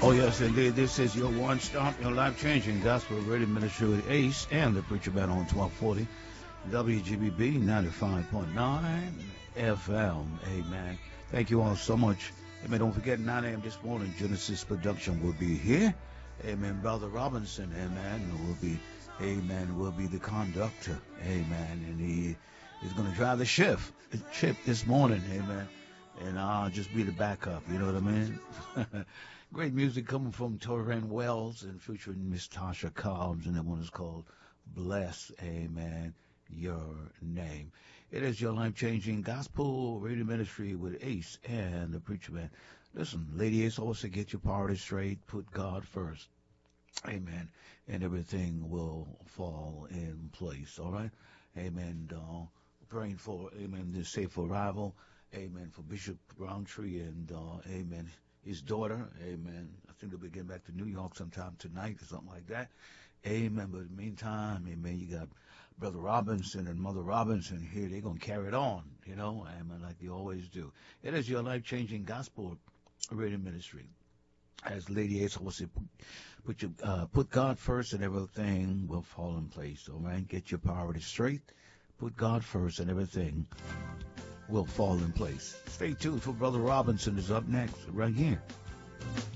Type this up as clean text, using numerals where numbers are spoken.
Oh, yes, indeed. This is your one stop, your life changing gospel radio ministry with Ace and the Preacher Man on 1240 WGBB 95.9 FM. Amen. Thank you all so much. Amen. Don't forget, 9 a.m. this morning, Genesis Production will be here. Amen. Brother Robinson, amen, will be the conductor. Amen. And he is going to drive the ship this morning. Amen. And I'll just be the backup. You know what I mean? Great music coming from Torren Wells and featuring Miss Tasha Cobbs, and that one is called Bless, Amen, Your Name. It is your life-changing gospel radio ministry with Ace and the Preacher Man. Listen, Lady Ace also get your priorities straight, put God first, amen, and everything will fall in place, all right? Amen. Praying for, amen, the safe arrival, amen, for Bishop Roundtree and, amen, his daughter, amen. I think they'll be getting back to New York sometime tonight or something like that. Amen. But in the meantime, amen, you got Brother Robinson and Mother Robinson here. They're going to carry it on, you know, amen, like they always do. It is your life-changing gospel radio ministry. As Lady Ace always said, put God first and everything will fall in place, all right? Get your priorities straight. Put God first and everything will fall in place. Stay tuned for Brother Robinson is up next right here.